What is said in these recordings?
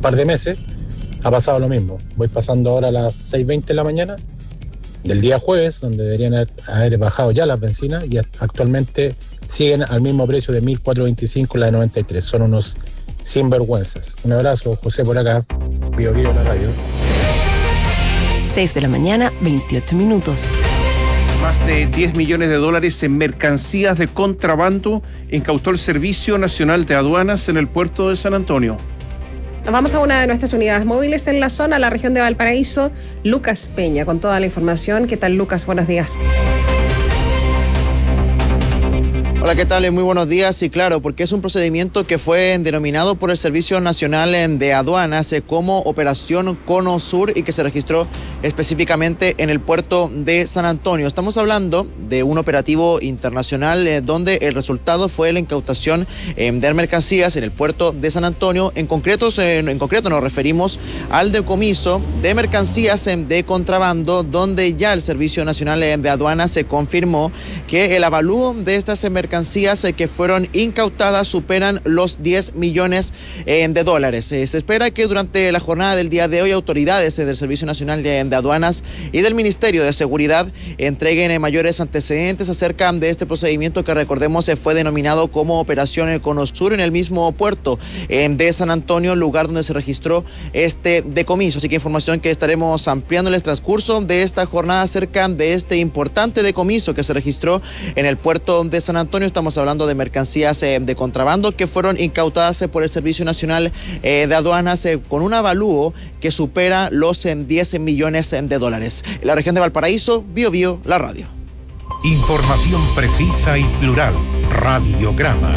par de meses, ha pasado lo mismo. Voy pasando ahora a las 6:20 de la mañana del día jueves, donde deberían haber bajado ya las bencinas, y actualmente siguen al mismo precio de 1.425 la de 93. Son unos sinvergüenzas. Un abrazo, José por acá, Bio Bio la radio. 6 de la mañana, 28 minutos. Más de $10 millones en mercancías de contrabando incautó el Servicio Nacional de Aduanas en el puerto de San Antonio. Nos vamos a una de nuestras unidades móviles en la zona, la región de Valparaíso. Lucas Peña con toda la información. ¿Qué tal, Lucas? Buenos días. Hola, ¿qué tal? Muy buenos días. Y claro, porque es un procedimiento que fue denominado por el Servicio Nacional de Aduanas como Operación Cono Sur y que se registró específicamente en el puerto de San Antonio. Estamos hablando de un operativo internacional donde el resultado fue la incautación de mercancías en el puerto de San Antonio. En concreto nos referimos al decomiso de mercancías de contrabando, donde ya el Servicio Nacional de Aduanas se confirmó que el avalúo de estas mercancías que fueron incautadas superan los $10 millones. Se espera que durante la jornada del día de hoy autoridades del Servicio Nacional de Aduanas y del Ministerio de Seguridad entreguen mayores antecedentes acerca de este procedimiento que, recordemos, fue denominado como Operación Cono Sur en el mismo puerto de San Antonio, lugar donde se registró este decomiso. Así que información que estaremos ampliando en el transcurso de esta jornada acerca de este importante decomiso que se registró en el puerto de San Antonio. Estamos hablando de mercancías de contrabando que fueron incautadas por el Servicio Nacional de Aduanas con un avalúo que supera los $10 millones. En la región de Valparaíso, Bio Bio, la radio. Información precisa y plural. Radiograma.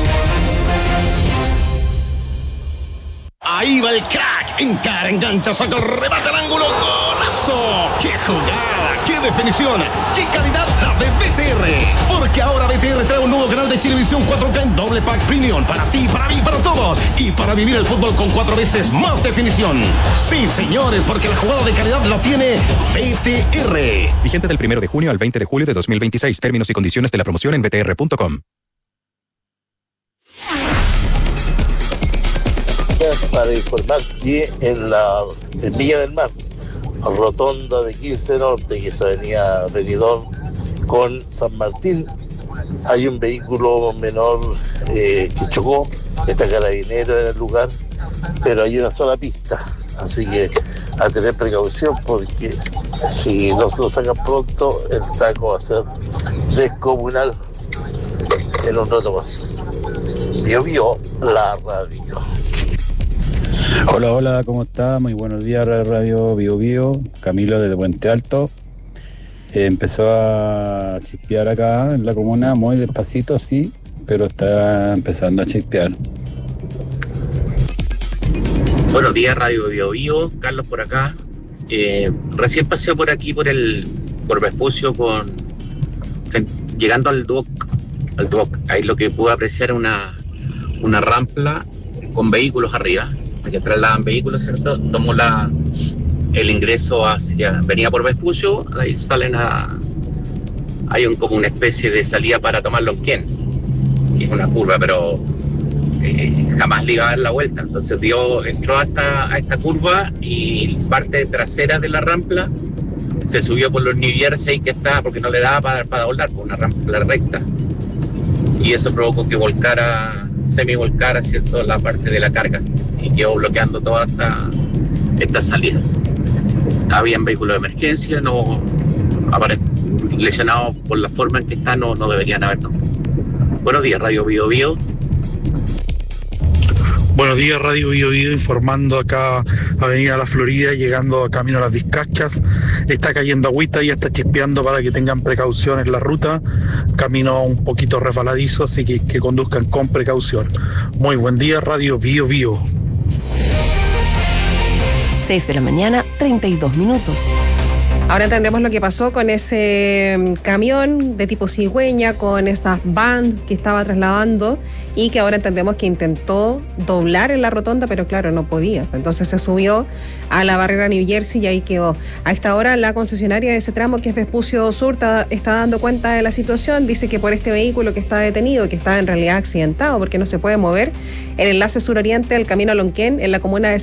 Ahí va el crack, encara, engancha, saca el remate al ángulo, ¡golazo! ¡Qué jugada! ¡Qué definición! ¡Qué calidad la de BTR! Porque ahora BTR trae un nuevo canal de Chilevisión 4K en doble pack premium para ti, para mí, para todos, y para vivir el fútbol con 4 veces más definición. Sí, señores, porque la jugada de calidad la tiene BTR. Vigente del 1 de junio al 20 de julio de 2026. Términos y condiciones de la promoción en btr.com. Para informar que en Villa del Mar, rotonda de 15 Norte, que es avenida Benidorm con San Martín, hay un vehículo menor que chocó. Está carabinero en el lugar, pero hay una sola pista, así que a tener precaución, porque si no se lo sacan pronto, el taco va a ser descomunal en un rato más. Bio Bio, la radio. Hola, ¿cómo está? Muy buenos días, Radio Bio Bio. Camilo desde Puente Alto. Empezó a chispear acá en la comuna, muy despacito, sí, pero está empezando a chispear. Buenos días, Radio Bio Bio. Carlos por acá. Recién pasé por aquí por Vespucio llegando al Duoc. Ahí lo que pude apreciar una rampa con vehículos arriba, que trasladan vehículos, ¿cierto? Tomo el ingreso venía por Vespucio, ahí hay como una especie de salida para tomar Lonquén, que es una curva, pero jamás le iba a dar la vuelta. Entonces entró a esta curva y parte trasera de la rampa se subió por los New Jersey que está, porque no le daba para doblar por una rampa recta. Y eso provocó que semi-volcara, ¿cierto?, la parte de la carga y quedó bloqueando toda esta salida. Habían vehículos de emergencia, no lesionados por la forma en que están, no deberían haber tampoco. Buenos días, Radio Bio Bio. Buenos días, Radio Bio Bio, informando acá, Avenida La Florida, llegando a camino a Las Vizcachas. Está cayendo agüita y está chispeando para que tengan precaución en la ruta. Camino un poquito resbaladizo, así que conduzcan con precaución. Muy buen día, Radio Bio Bio. 6 de la mañana, 32 minutos. Ahora entendemos lo que pasó con ese camión de tipo cigüeña, con esa van que estaba trasladando y que ahora entendemos que intentó doblar en la rotonda, pero claro, no podía. Entonces se subió a la barrera New Jersey y ahí quedó. A esta hora la concesionaria de ese tramo, que es Vespucio Sur, está dando cuenta de la situación. Dice que por este vehículo que está detenido, que está en realidad accidentado porque no se puede mover, el enlace suroriente del camino a Lonquén en la comuna de